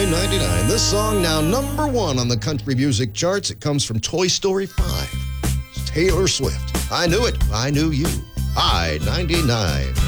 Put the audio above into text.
I-99. This song now number one on the country music charts. It comes from Toy Story 5. It's Taylor Swift. I knew it. I knew you. I-99.